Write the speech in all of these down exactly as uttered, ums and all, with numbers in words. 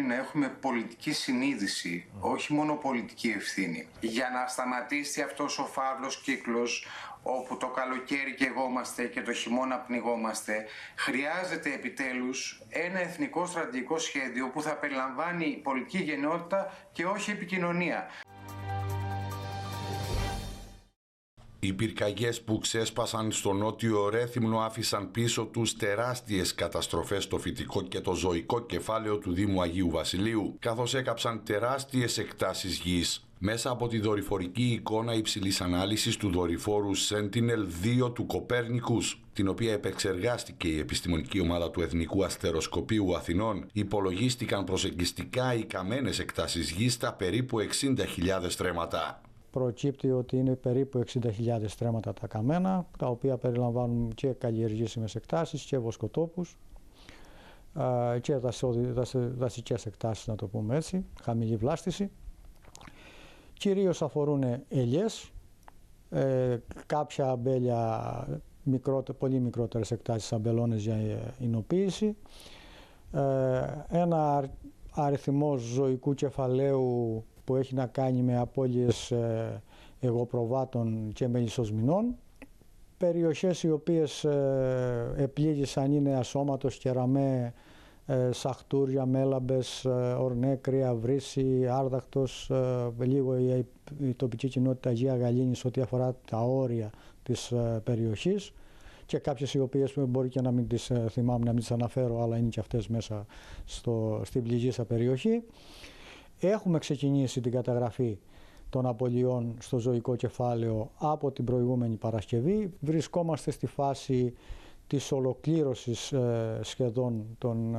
να έχουμε πολιτική συνείδηση, όχι μόνο πολιτική ευθύνη. Για να σταματήσει αυτός ο φαύλος κύκλος, όπου το καλοκαίρι καιγόμαστε και το χειμώνα πνιγόμαστε, χρειάζεται επιτέλους ένα εθνικό στρατηγικό σχέδιο που θα περιλαμβάνει πολιτική γενναιότητα και όχι επικοινωνία. Οι πυρκαγιές που ξέσπασαν στο νότιο Ρέθυμνο άφησαν πίσω τους τεράστιες καταστροφές στο φυτικό και το ζωικό κεφάλαιο του Δήμου Αγίου Βασιλείου, καθώς έκαψαν τεράστιες εκτάσεις γης. Μέσα από τη δορυφορική εικόνα υψηλής ανάλυσης του δορυφόρου Sentinel δύο του Κοπέρνικους, την οποία επεξεργάστηκε η επιστημονική ομάδα του Εθνικού Αστεροσκοπείου Αθηνών, υπολογίστηκαν προσεγγιστικά οι καμένες εκτάσεις γης στα περίπου εξήντα χιλιάδες στρέμματα. Προκύπτει ότι είναι περίπου εξήντα χιλιάδες στρέμματα τα καμένα, τα οποία περιλαμβάνουν και καλλιεργήσιμες εκτάσεις και βοσκοτόπους και δασικές εκτάσεις, να το πούμε έτσι, χαμηλή βλάστηση. Κυρίως αφορούν ελιές, ε, κάποια αμπέλια, μικρότε, πολύ μικρότερες εκτάσεις αμπελώνες για εινοποίηση, ε, ένα αριθμό ζωικού κεφαλαίου που έχει να κάνει με απώλειες ε, εγωπροβάτων και μελισσοσμηνών. Περιοχές οι οποίες ε, επλήγησαν είναι ασώματος, κεραμέ, ε, σαχτούρια, μέλαμπες, ε, ορνέκρια, βρύση, άρδακτος, ε, λίγο η, η τοπική κοινότητα Αγία Γαλήνης ό,τι αφορά τα όρια της ε, περιοχής, και κάποιες οι οποίες μπορεί και να μην τις ε, θυμάμαι, να μην τις αναφέρω, αλλά είναι και αυτές μέσα στο, στην πληγήσα περιοχή. Έχουμε ξεκινήσει την καταγραφή των απολειών στο ζωικό κεφάλαιο από την προηγούμενη Παρασκευή. Βρισκόμαστε στη φάση της ολοκλήρωσης ε, σχεδόν των,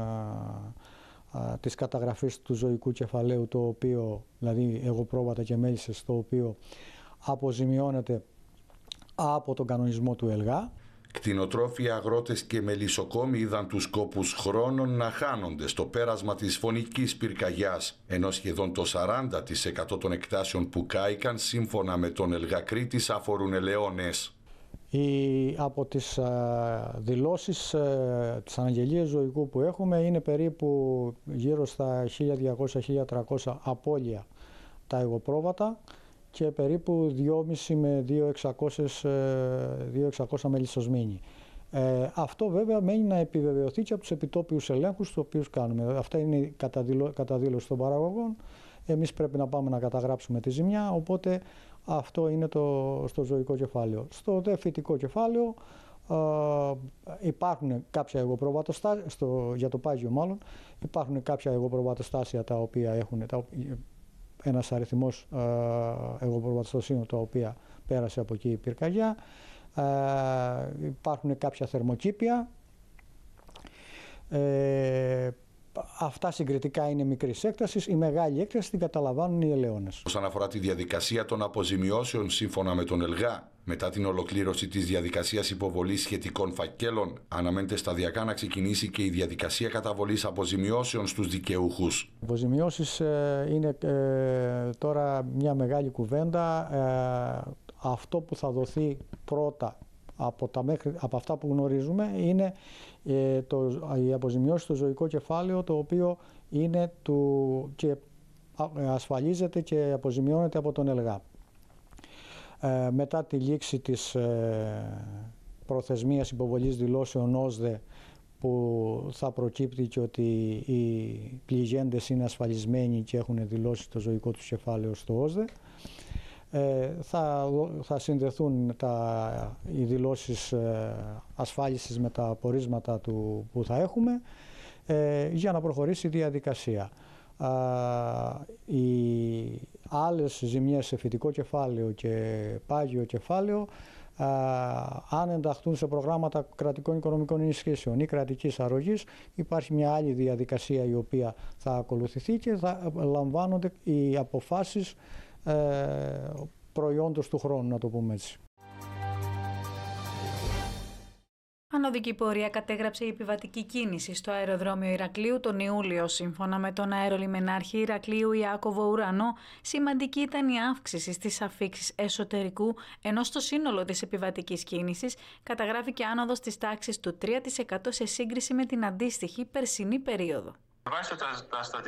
ε, ε, της καταγραφής του ζωικού κεφαλαίου, το οποίο, δηλαδή εγωπρόβατα και μέλισσες, το οποίο αποζημιώνεται από τον κανονισμό του ΕΛΓΑ. Κτηνοτρόφοι, αγρότες και μελισσοκόμοι είδαν τους κόπους χρόνων να χάνονται στο πέρασμα της φωνικής πυρκαγιάς, ενώ σχεδόν το σαράντα τοις εκατό των εκτάσεων που κάηκαν, σύμφωνα με τον ΕΛΓΑ Κρήτης, αφορούν ελαιώνες. Η, από τις α, δηλώσεις, α, τις αναγγελίες ζωικού που έχουμε, είναι περίπου γύρω στα χίλια διακόσια με χίλια τριακόσια απώλεια τα εγωπρόβατα και περίπου δυόμισι με δύο χιλιάδες εξακόσια μελισσοσμήνοι. Ε, αυτό βέβαια μένει να επιβεβαιωθεί και από τους επιτόπιους ελέγχους τους οποίους κάνουμε. Αυτά είναι κατά δήλωση των παραγωγών. Εμείς πρέπει να πάμε να καταγράψουμε τη ζημιά, οπότε αυτό είναι το, στο ζωικό κεφάλαιο. Στο δε φυτικό κεφάλαιο ε, υπάρχουν κάποια εγωπροβατοστάσια, για το πάγιο μάλλον, υπάρχουν κάποια εγωπροβατοστάσια τα οποία έχουν... Τα, ένας αριθμός ε, εγωπροβατοστασίων τα οποία πέρασε από εκεί η πυρκαγιά. Ε, υπάρχουν κάποια θερμοκήπια. Ε, αυτά συγκριτικά είναι μικρής έκτασης. Η μεγάλη έκταση την καταλαμβάνουν οι ελαιώνες. Όσον αφορά τη διαδικασία των αποζημιώσεων, σύμφωνα με τον ΕΛΓΑ, μετά την ολοκλήρωση της διαδικασίας υποβολής σχετικών φακέλων, αναμένεται σταδιακά να ξεκινήσει και η διαδικασία καταβολής αποζημιώσεων στους δικαιούχους. Οι αποζημιώσεις ε, είναι ε, τώρα μια μεγάλη κουβέντα. Ε, αυτό που θα δοθεί πρώτα από, τα μέχρι, από αυτά που γνωρίζουμε είναι ε, το, η αποζημιώση στο ζωικό κεφάλαιο, το οποίο είναι του, και ασφαλίζεται και αποζημιώνεται από τον ΕΛΓΑ. Ε, μετά τη λήξη της ε, προθεσμίας υποβολής δηλώσεων ΩΣΔΕ, που θα προκύπτει και ότι οι πληγέντες είναι ασφαλισμένοι και έχουν δηλώσει το ζωικό τους κεφάλαιο στο ΩΣΔΕ, ε, θα, θα συνδεθούν τα, οι δηλώσεις ε, ασφάλισης με τα απορίσματα του, που θα έχουμε, ε, για να προχωρήσει η διαδικασία. Uh, οι άλλες ζημιές σε φυτικό κεφάλαιο και πάγιο κεφάλαιο, uh, αν ενταχθούν σε προγράμματα κρατικών οικονομικών ενισχύσεων ή κρατικής αρρωγής, υπάρχει μια άλλη διαδικασία η οποία θα ακολουθηθεί και θα λαμβάνονται οι αποφάσεις uh, προϊόντος του χρόνου, να το πούμε έτσι. Ανωδική πορεία κατέγραψε η επιβατική κίνηση στο αεροδρόμιο Ηρακλείου τον Ιούλιο. Σύμφωνα με τον αερολιμενάρχη Ηρακλείου Ιάκωβο Ουρανό, σημαντική ήταν η αύξηση στις αφίξεις εσωτερικού, ενώ στο σύνολο της επιβατικής κίνησης καταγράφηκε άνοδος της τάξης του τρία τοις εκατό σε σύγκριση με την αντίστοιχη περσινή περίοδο. Βάσει τα, τα